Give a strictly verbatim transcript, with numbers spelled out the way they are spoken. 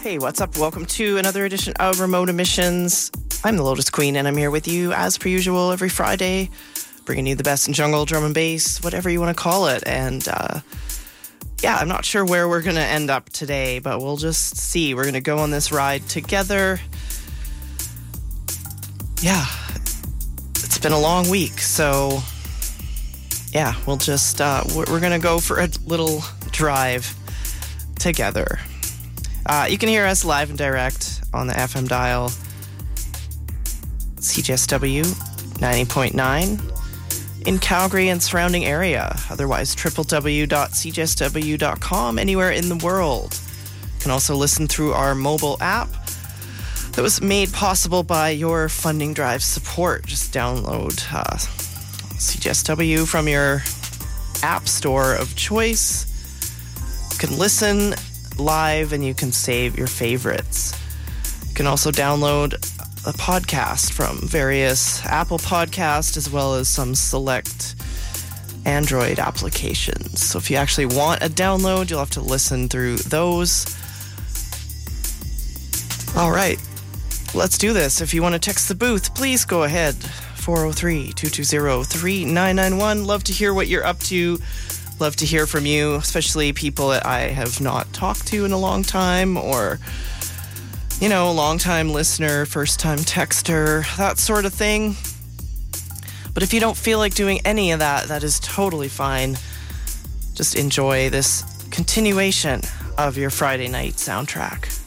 Hey, what's up? Welcome to another edition of Remote Emissions. I'm the Lotus Queen, and I'm here with you as per usual every Friday, bringing you the best in jungle, drum and bass, whatever you want to call it. And uh, yeah, I'm not sure where we're going to end up today, but we'll just see. We're going to go on this ride together. Yeah, it's been a long week, so yeah, we'll just, uh, we're, we're going to go for a little drive together. Uh, you can hear us live and direct on the F M dial, C J S W ninety point nine in Calgary and surrounding area. Otherwise, w w w dot c j s w dot com anywhere in the world. You can also listen through our mobile app that was made possible by your funding drive support. Just download uh, C J S W from your app store of choice. You can listen live and you can save your favorites. You can also download a podcast from various Apple Podcasts as well as some select Android applications. So if you actually want a download, you'll have to listen through those. All right, let's do this. If you want to text the booth, please go ahead. four oh three, two two zero, three nine nine one. Love to hear what you're up to. Love to hear from you, especially people that I have not talked to in a long time, or, you know, long-time listener, first-time texter, that sort of thing. But if you don't feel like doing any of that, that is totally fine. Just enjoy this continuation of your Friday night soundtrack.